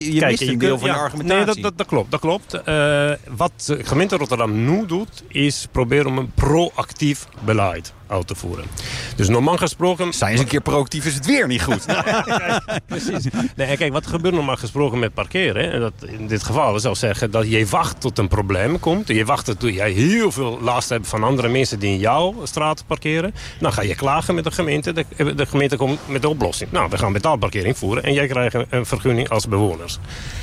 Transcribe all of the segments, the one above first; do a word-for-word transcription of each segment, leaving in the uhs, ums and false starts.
Je Kijk, mist een je deel kunt, van ja, je argumentatie. Nee, dat, dat, dat klopt. Dat klopt. Uh, wat de gemeente Rotterdam nu doet, is proberen om een proactief beleid uit te voeren. Dus normaal gesproken... Zijn ze een keer proactief, is het weer niet goed. Kijk, precies. Nee, kijk, wat gebeurt normaal gesproken met parkeren? En dat in dit geval zou zeggen dat je wacht tot een probleem komt. Je wacht tot jij heel veel last hebt van andere mensen die in jouw straat parkeren. Dan ga je klagen met de gemeente. De, de gemeente komt met de oplossing. Nou, we gaan betaalparkering voeren en jij krijgt een, een vergunning als bewoners.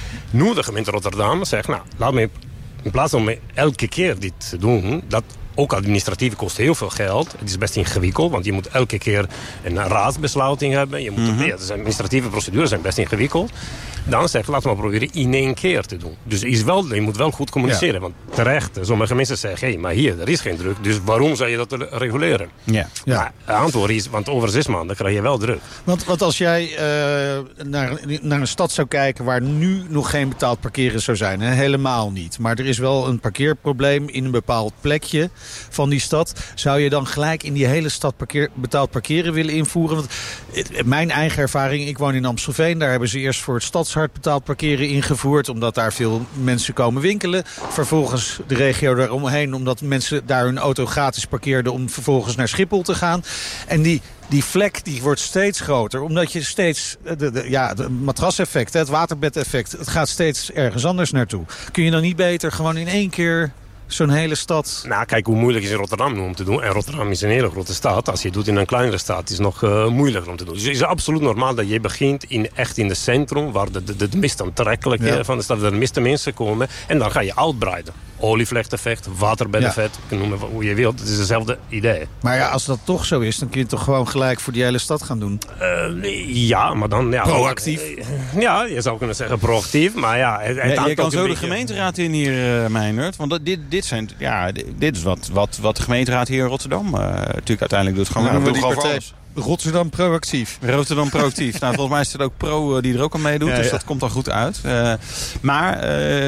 Nu de gemeente Rotterdam zegt, nou, laat me in plaats van elke keer dit te doen, dat ook administratief kost heel veel geld. Het is best ingewikkeld, want je moet elke keer een raadsbesluiting hebben. Je moet, mm-hmm. ja, de administratieve procedures zijn best ingewikkeld. Dan zeg laten we proberen in één keer te doen. Dus is wel, je moet wel goed communiceren. Ja. Want terecht, sommige mensen zeggen, hé, hey, maar hier, er is geen druk. Dus waarom zou je dat reguleren? Ja. Ja. Maar het antwoord is, want over zes maanden krijg je wel druk. Want, want als jij uh, naar, naar een stad zou kijken waar nu nog geen betaald parkeren zou zijn. Hè? Helemaal niet. Maar er is wel een parkeerprobleem in een bepaald plekje van die stad. Zou je dan gelijk in die hele stad parkeer, betaald parkeren willen invoeren? Want het, mijn eigen ervaring, ik woon in Amstelveen. Daar hebben ze eerst voor het stadshart betaald parkeren ingevoerd. Omdat daar veel mensen komen winkelen. Vervolgens de regio daaromheen. Omdat mensen daar hun auto gratis parkeerden om vervolgens naar Schiphol te gaan. En die... Die vlek die wordt steeds groter. Omdat je steeds... De, de, ja, het matraseffect, het waterbedeffect. Het gaat steeds ergens anders naartoe. Kun je dan niet beter gewoon in één keer zo'n hele stad... Nou, kijk hoe moeilijk is in Rotterdam nu om te doen. En Rotterdam is een hele grote stad. Als je het doet in een kleinere stad, is het nog uh, moeilijker om te doen. Dus het is absoluut normaal dat je begint in, echt in het centrum, waar de, de, de meest aantrekkelijke ja. van de stad, waar de meeste mensen komen. En dan ga je uitbreiden. Olievlechteffect, waterbedeffect, ja. noem het hoe je wilt. Het is hetzelfde idee. Maar ja, als dat toch zo is, dan kun je het toch gewoon gelijk voor die hele stad gaan doen? Uh, ja, maar dan... Ja, proactief? Ja, je zou kunnen zeggen proactief, maar ja... Het, het ja je kan zo de beetje... gemeenteraad in hier, uh, Meijnerd. Want dit, dit, zijn, ja, dit is wat, wat, wat de gemeenteraad hier in Rotterdam uh, natuurlijk uiteindelijk doet. Gewoon, nou, we die gewoon partij alles. Rotterdam proactief. Rotterdam proactief. Nou, volgens mij is er ook Pro uh, die er ook aan meedoet. Ja, dus ja. dat komt dan goed uit. Uh, maar,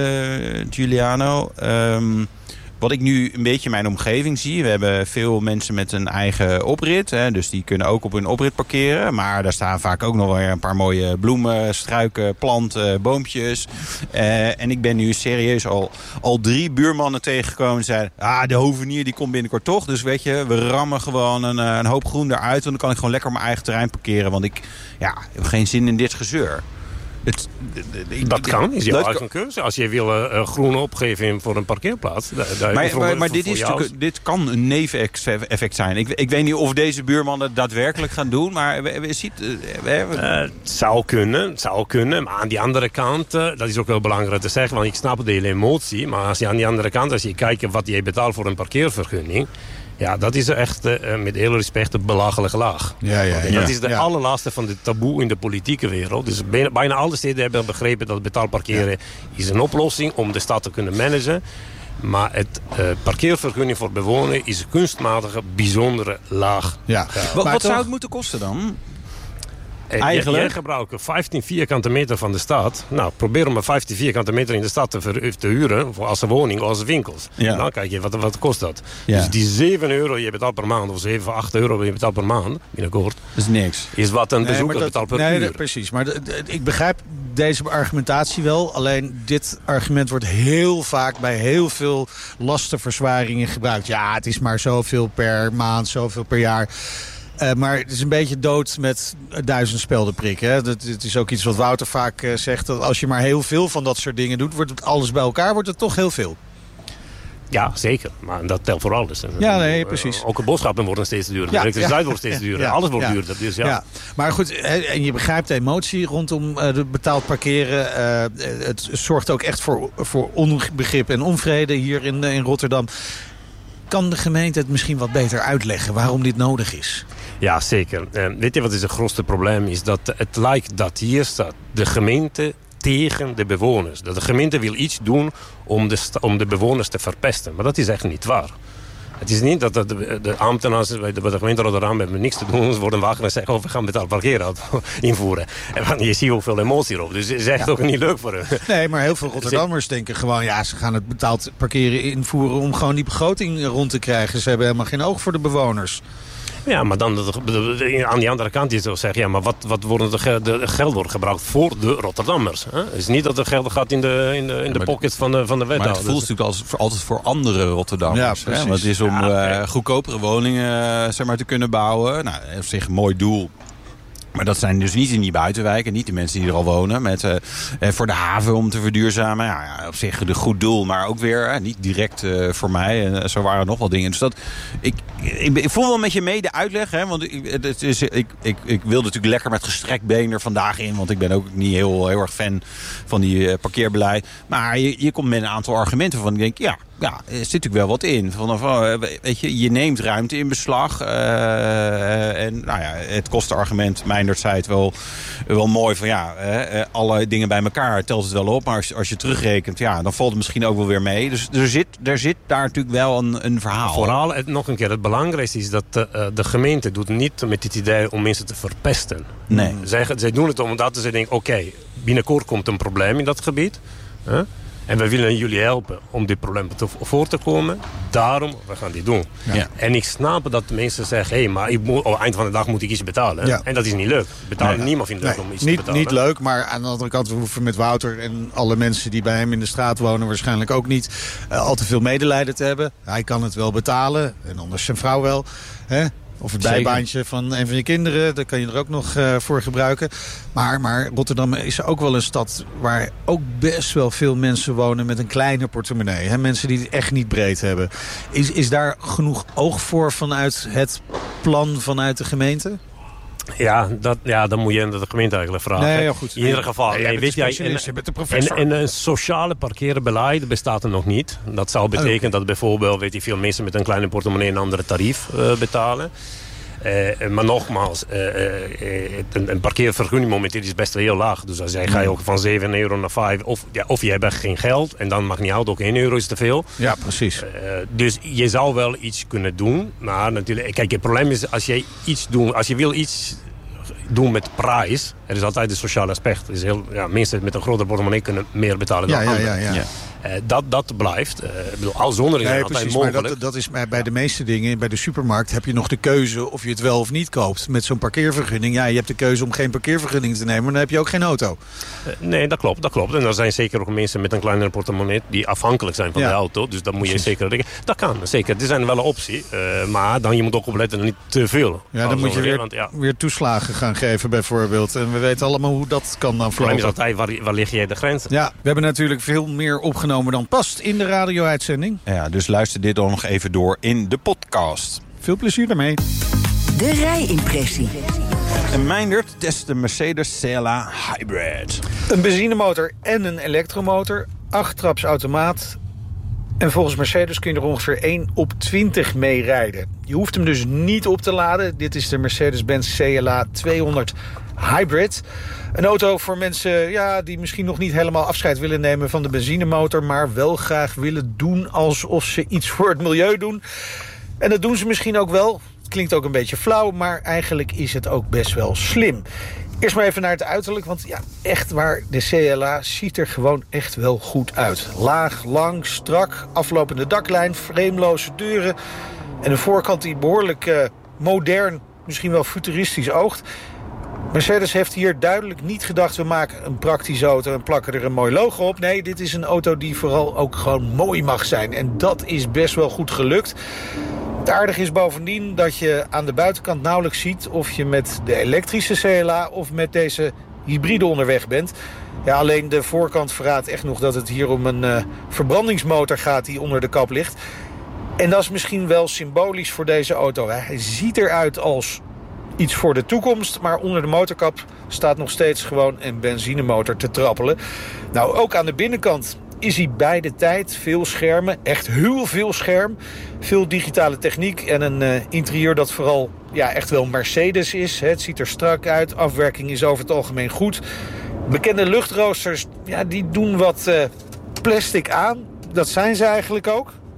uh, Giuliano... Um, wat ik nu een beetje in mijn omgeving zie... we hebben veel mensen met een eigen oprit. Hè, dus die kunnen ook op hun oprit parkeren. Maar daar staan vaak ook nog weer een paar mooie bloemen, struiken, planten, boompjes. Uh, en ik ben nu serieus al, al drie buurmannen tegengekomen... die zeiden, ah, de hovenier die komt binnenkort toch. Dus weet je, we rammen gewoon een, een hoop groen eruit... en dan kan ik gewoon lekker op mijn eigen terrein parkeren. Want ik ja, heb geen zin in dit gezeur. Het, dat kan, is jouw eigen keuze. Als je wil uh, groen opgeven voor een parkeerplaats. Daar, daar maar voor, maar, maar voor, dit, is dit kan een neveneffect zijn. Ik, ik weet niet of deze buurman het daadwerkelijk gaan doen. Maar we, we ziet, uh, we, we... Uh, het zou kunnen, het zou kunnen. Maar aan die andere kant, uh, dat is ook wel belangrijk te zeggen. Want ik snap de hele emotie. Maar als je aan die andere kant, als je kijkt wat je betaalt voor een parkeervergunning... Ja, dat is echt, uh, met hele respect, een belachelijke laag. Ja, ja, ja. Dat is de ja. allerlaatste van de taboe in de politieke wereld. Dus bijna, bijna alle steden hebben begrepen dat betaalparkeren ja. is een oplossing om de stad te kunnen managen. Maar het uh, parkeervergunning voor bewoners is een kunstmatige, bijzondere laag. Ja. Ja. Wat, wat zou het moeten kosten dan? Eigenlijk? Jij gebruikt vijftien vierkante meter van de stad. Nou, probeer om een vijftien vierkante meter in de stad te, ver, te huren. Als een woning of als winkels. Ja. Dan kijk je, wat, wat kost dat? Ja. Dus die zeven euro je betaalt per maand. Of zeven, acht euro je betaalt per maand. Binnenkort. Dat is niks. Is wat een nee, bezoeker dat, betaalt per nee, uur. Nee, precies. Maar de, de, ik begrijp deze argumentatie wel. Alleen dit argument wordt heel vaak bij heel veel lastenverzwaringen gebruikt. Ja, het is maar zoveel per maand, zoveel per jaar. Uh, maar het is een beetje dood met duizend spelden prikken. Hè? Dat, het is ook iets wat Wouter vaak uh, zegt. Dat als je maar heel veel van dat soort dingen doet, wordt het alles bij elkaar, wordt het toch heel veel. Ja, zeker. Maar dat telt voor alles. Ja, nee, precies. Ook de boodschappen worden steeds duurder. Ja, de elektriciteit ja. wordt steeds duurder. Ja, alles wordt ja. duurder. Dus ja. ja. Maar goed, en je begrijpt de emotie rondom uh, de betaald parkeren. Uh, het zorgt ook echt voor, voor onbegrip en onvrede hier in, uh, in Rotterdam. Kan de gemeente het misschien wat beter uitleggen waarom dit nodig is? Ja, zeker. Uh, weet je wat is het grootste probleem? Is dat het lijkt dat hier staat de gemeente tegen de bewoners. Dat de gemeente wil iets doen om de, om de bewoners te verpesten. Maar dat is echt niet waar. Het is niet dat de, de, de ambtenaren bij de, de gemeente Rotterdam hebben niks te doen. Ze worden wakker en zeggen, oh, we gaan betaald parkeren invoeren. En je ziet hoeveel emotie erop. Dus het is echt ja. ook niet leuk voor hen. Nee, maar heel veel Rotterdammers denken gewoon, ja, ze gaan het betaald parkeren invoeren om gewoon die begroting rond te krijgen. Ze hebben helemaal geen oog voor de bewoners. Ja, maar dan aan die andere kant je zou zeggen, ja, maar wat, wat worden de, de geld wordt gebruikt voor de Rotterdammers? Hè? Het is niet dat er geld gaat in de, in de, in de ja, pocket van de, van de wethouder. Maar het voelt natuurlijk als, altijd voor andere Rotterdammers. Ja, hè? Want het is om ja, uh, goedkopere woningen uh, zeg maar, te kunnen bouwen. Nou, op zich een mooi doel. Maar dat zijn dus niet in die buitenwijken, niet de mensen die er al wonen. Met, uh, voor de haven om te verduurzamen. Ja, ja, op zich een goed doel, maar ook weer uh, niet direct uh, voor mij. En uh, zo waren er nog wel dingen. Dus dat, ik, ik, ik voel wel met je mee de uitleg. Hè, want ik, het is, ik, ik, ik wilde natuurlijk lekker met gestrekt been er vandaag in. Want ik ben ook niet heel, heel erg fan van die uh, parkeerbeleid. Maar je, je komt met een aantal argumenten van. Ik denk, ja, ja, er zit natuurlijk wel wat in. Vanaf, uh, weet je, je neemt ruimte in beslag. Uh, uh, en nou ja, het kostenargument, Meindert zei het wel, wel mooi. Van ja, uh, alle dingen bij elkaar telt het wel op. Maar als, als je terugrekent, ja, dan valt het misschien ook wel weer mee. Dus er zit, er zit daar natuurlijk wel een, een verhaal. Vooral, nog een keer, het belangrijkste is dat uh, de gemeente doet niet met het idee om mensen te verpesten. Nee. Zij, zij doen het omdat ze denken, oké, okay, binnenkort komt een probleem in dat gebied. Huh? En we willen jullie helpen om dit probleem te, voor te komen. Daarom, we gaan dit doen. Ja. En ik snap dat mensen zeggen, hé, hey, maar ik moet, oh, eind van de dag moet ik iets betalen. Ja. En dat is niet leuk. Betalen nee. Niemand vindt het leuk nee. om iets niet, te betalen. Niet leuk, maar aan de andere kant, we hoeven met Wouter en alle mensen die bij hem in de straat wonen waarschijnlijk ook niet uh, al te veel medelijden te hebben. Hij kan het wel betalen en anders zijn vrouw wel. Hè? Of het Zeker. bijbaantje van een van je kinderen, daar kan je er ook nog uh, voor gebruiken. Maar, maar Rotterdam is ook wel een stad waar ook best wel veel mensen wonen met een kleine portemonnee. Hè? Mensen die het echt niet breed hebben. Is, is daar genoeg oog voor vanuit het plan vanuit de gemeente? Ja, dat, ja, dan moet je aan de gemeente eigenlijk vragen. Nee, ja, goed. In ieder geval. Nee, nee, weet jij, en, en, en een sociale parkeerbeleid bestaat er nog niet. Dat zou betekenen oh. dat bijvoorbeeld weet je, veel mensen met een kleine portemonnee een andere tarief uh, betalen. Uh, maar nogmaals, uh, uh, een, een parkeervergunning momenteel is best wel heel laag. Dus als jij ga je ook van zeven euro naar vijf. Of, ja, of je hebt geen geld en dan mag niet houden. Ook één euro is te veel. Ja, precies. Uh, dus je zou wel iets kunnen doen. Maar natuurlijk, kijk, het probleem is als je iets doet, als je wil iets doen met prijs. Er is altijd een sociaal aspect. Dus heel, ja, mensen met een grotere portemonnee kunnen meer betalen dan ja, anderen. Ja, ja, ja. Uh, dat, dat blijft. Uh, ik bedoel, al zonder is nee, altijd precies, mogelijk. Maar dat, dat is bij de meeste dingen. Bij de supermarkt heb je nog de keuze of je het wel of niet koopt. Met zo'n parkeervergunning. Ja, je hebt de keuze om geen parkeervergunning te nemen. Maar dan heb je ook geen auto. Uh, nee, dat klopt, dat klopt. En er zijn zeker ook mensen met een kleinere portemonnee die afhankelijk zijn van ja. de auto. Dus dat moet je zeker denken. Dat kan, zeker. Die zijn wel een optie. Uh, maar dan je moet ook opletten dat niet te veel. Ja, dan moet je weer, want, ja. weer toeslagen gaan geven bijvoorbeeld. En we weten allemaal hoe dat kan dan verlopen. Het probleem is altijd, waar, waar lig je de grens? Ja, we hebben natuurlijk veel meer opgenomen dan past in de radio-uitzending. Ja, dus luister dit dan nog even door in de podcast. Veel plezier daarmee. De rijimpressie. En Meindert test de Mercedes C L A Hybrid. Een benzinemotor en een elektromotor. acht-traps automaat. En volgens Mercedes kun je er ongeveer één op twintig mee rijden. Je hoeft hem dus niet op te laden. Dit is de Mercedes-Benz C L A tweehonderd Hybrid. Een auto voor mensen ja, die misschien nog niet helemaal afscheid willen nemen van de benzinemotor, maar wel graag willen doen alsof ze iets voor het milieu doen. En dat doen ze misschien ook wel. Het klinkt ook een beetje flauw, maar eigenlijk is het ook best wel slim. Eerst maar even naar het uiterlijk, want ja, echt waar, de C L A ziet er gewoon echt wel goed uit. Laag, lang, strak, aflopende daklijn, frameloze deuren en een voorkant die behoorlijk uh, modern, misschien wel futuristisch oogt. Mercedes heeft hier duidelijk niet gedacht, we maken een praktische auto en plakken er een mooi logo op. Nee, dit is een auto die vooral ook gewoon mooi mag zijn. En dat is best wel goed gelukt. Het aardige is bovendien dat je aan de buitenkant nauwelijks ziet of je met de elektrische C L A of met deze hybride onderweg bent. Ja, alleen de voorkant verraadt echt nog dat het hier om een uh, verbrandingsmotor gaat die onder de kap ligt. En dat is misschien wel symbolisch voor deze auto. Hè. Hij ziet eruit als iets voor de toekomst, maar onder de motorkap staat nog steeds gewoon een benzinemotor te trappelen. Nou, ook aan de binnenkant is hij bij de tijd. Veel schermen, echt heel veel scherm. Veel digitale techniek en een uh, interieur dat vooral ja, echt wel Mercedes is. Het ziet er strak uit, afwerking is over het algemeen goed. Bekende luchtroosters, ja, die doen wat uh, plastic aan. Dat zijn ze eigenlijk ook.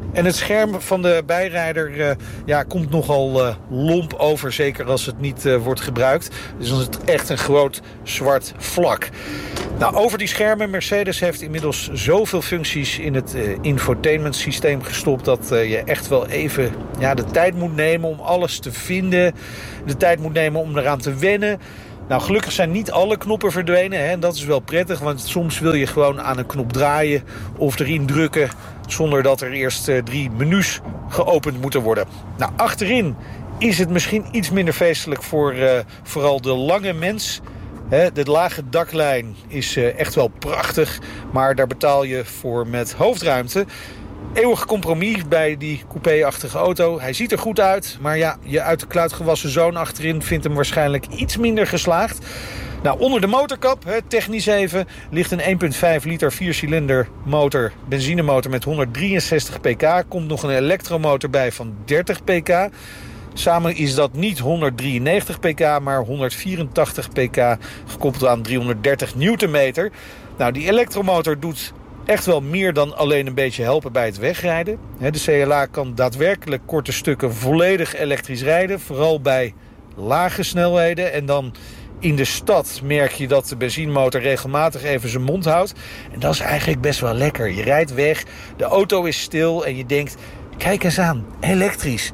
En het scherm van de bijrijder uh, ja, komt nogal uh, lomp over, zeker als het niet uh, wordt gebruikt. Dus dan is het echt een groot zwart vlak. Nou, over die schermen, Mercedes heeft inmiddels zoveel functies in het uh, infotainment systeem gestopt dat uh, je echt wel even ja, de tijd moet nemen om alles te vinden. De tijd moet nemen om eraan te wennen. Nou, gelukkig zijn niet alle knoppen verdwenen. Hè, en dat is wel prettig, want soms wil je gewoon aan een knop draaien of erin drukken zonder dat er eerst uh, drie menus geopend moeten worden. Nou, achterin is het misschien iets minder feestelijk voor uh, vooral de lange mens. Hè, de lage daklijn is uh, echt wel prachtig, maar daar betaal je voor met hoofdruimte. Eeuwig compromis bij die coupé-achtige auto. Hij ziet er goed uit, maar ja, je uit de kluit gewassen zoon achterin vindt hem waarschijnlijk iets minder geslaagd. Nou, onder de motorkap, hè, technisch even, ligt een één komma vijf liter viercilinder motor, benzinemotor met honderdrieënzestig pk. Komt nog een elektromotor bij van dertig pk. Samen is dat niet honderddrieënnegentig pk, maar honderdvierentachtig pk, gekoppeld aan driehonderddertig newtonmeter. Nou, die elektromotor doet echt wel meer dan alleen een beetje helpen bij het wegrijden. De C L A kan daadwerkelijk korte stukken volledig elektrisch rijden, vooral bij lage snelheden. En dan in de stad merk je dat de benzinemotor regelmatig even zijn mond houdt. En dat is eigenlijk best wel lekker. Je rijdt weg, de auto is stil en je denkt, kijk eens aan, elektrisch.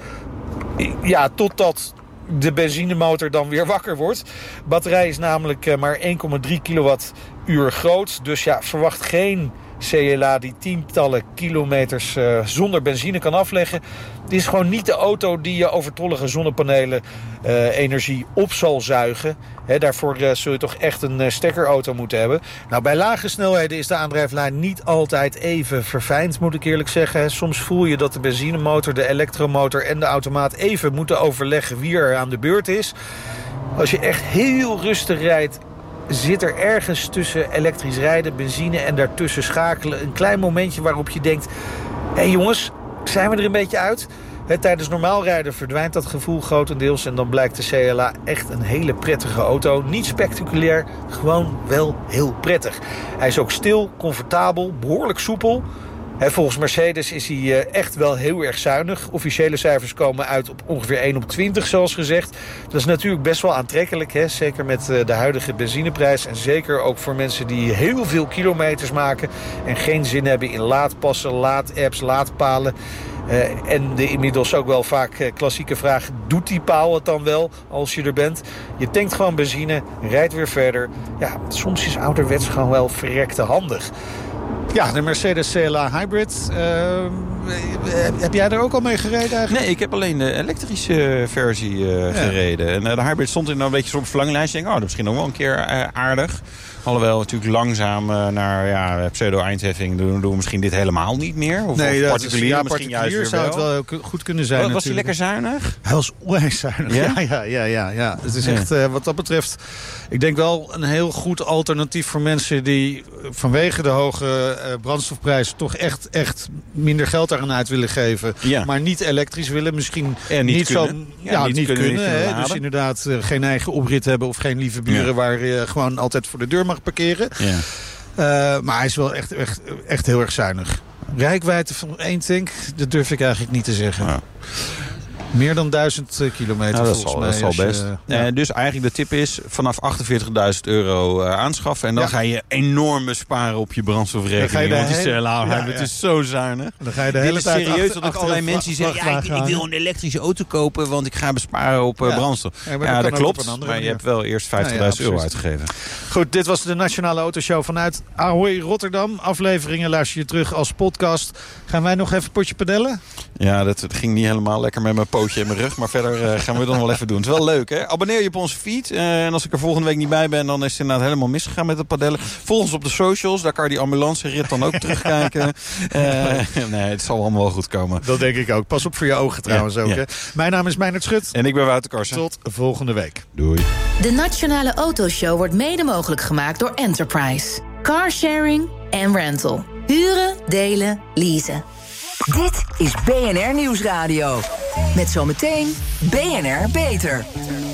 Ja, totdat de benzinemotor dan weer wakker wordt. De batterij is namelijk maar één komma drie kilowattuur groot. Dus ja, verwacht geen C L A die tientallen kilometers uh, zonder benzine kan afleggen. Het is gewoon niet de auto die je overtollige zonnepanelen uh, energie op zal zuigen. He, daarvoor uh, zul je toch echt een uh, stekkerauto moeten hebben. Nou, bij lage snelheden is de aandrijflijn niet altijd even verfijnd, moet ik eerlijk zeggen. Soms voel je dat de benzinemotor, de elektromotor en de automaat even moeten overleggen wie er aan de beurt is. Als je echt heel rustig rijdt, zit er ergens tussen elektrisch rijden, benzine en daartussen schakelen een klein momentje waarop je denkt, hé hey jongens, zijn we er een beetje uit? He, tijdens normaal rijden verdwijnt dat gevoel grotendeels en dan blijkt de C L A echt een hele prettige auto. Niet spectaculair, gewoon wel heel prettig. Hij is ook stil, comfortabel, behoorlijk soepel. He, volgens Mercedes is hij uh, echt wel heel erg zuinig. Officiële cijfers komen uit op ongeveer één op twintig, zoals gezegd. Dat is natuurlijk best wel aantrekkelijk, hè? Zeker met uh, de huidige benzineprijs. En zeker ook voor mensen die heel veel kilometers maken en geen zin hebben in laadpassen, laadapps, laadpalen. Uh, en de inmiddels ook wel vaak uh, klassieke vraag, doet die paal het dan wel als je er bent? Je tankt gewoon benzine, rijdt weer verder. Ja, soms is ouderwets gewoon wel verrekte handig. Ja, de Mercedes C L A Hybrid. Uh, heb jij er ook al mee gereden eigenlijk? Nee, ik heb alleen de elektrische versie uh, ja. gereden. En uh, de Hybrid stond in een beetje op het verlanglijstje. Ik denk, oh, dat is misschien nog wel een keer uh, aardig. Alhoewel natuurlijk langzaam uh, naar ja, pseudo-eindheffing doen, doen we misschien dit helemaal niet meer. Of, nee, of particulier, ja, misschien particulier juist zou wel. het wel goed kunnen zijn. Was, was hij lekker zuinig? Hij was onwijs zuinig. Ja, ja, ja, ja, ja, ja. Het is ja. echt, uh, wat dat betreft, ik denk wel een heel goed alternatief voor mensen die vanwege de hoge uh, brandstofprijs toch echt, echt minder geld daaraan uit willen geven. Ja. Maar niet elektrisch willen. Misschien en niet, niet kunnen. zo ja, ja, niet, niet kunnen. kunnen niet hè? Dus inderdaad uh, geen eigen oprit hebben of geen lieve buren ja. waar je gewoon altijd voor de deur mag parkeren. Ja. Uh, maar hij is wel echt, echt, echt heel erg zuinig. Rijkwijde van één tank, dat durf ik eigenlijk niet te zeggen. Ja. Meer dan duizend kilometer nou, volgens zal, mij. Dat zal best. Je, ja. uh, dus eigenlijk de tip is vanaf achtenveertigduizend euro uh, aanschaffen. En dan ja. ga je enorm besparen op je brandstofrekening. Want die C L A, ja, het is zo zuinig. Dan ga je de hele Dit is tijd serieus achter, dat ook allerlei mensen die zeggen, ja, ik, ik wil een elektrische auto kopen, want ik ga besparen op uh, ja. brandstof. Ja, ja dat, dat klopt. Maar manier. Je hebt wel eerst vijftigduizend ja, ja, euro uitgegeven. Goed, dit was de Nationale Autoshow vanuit Ahoy Rotterdam. Afleveringen luister je terug als podcast. Gaan wij nog even potje padellen? Ja, dat, dat ging niet helemaal lekker met mijn pootje en mijn rug. Maar verder uh, gaan we het dan wel even doen. Het is wel leuk, hè? Abonneer je op onze feed. Uh, en als ik er volgende week niet bij ben, dan is het inderdaad helemaal misgegaan met het padellen. Volg ons op de socials. Daar kan je die ambulance-rit dan ook terugkijken. Uh, nee, het zal allemaal wel goed komen. Dat denk ik ook. Pas op voor je ogen trouwens ja, ook. Ja. Hè? Mijn naam is Meijnerd Schut. En ik ben Wouter Karsen. Tot volgende week. Doei. De Nationale Autoshow wordt mede mogelijk gemaakt door Enterprise. Carsharing en rental. Huren, delen, leasen. Dit is B N R Nieuwsradio. Met zometeen B N R Beter.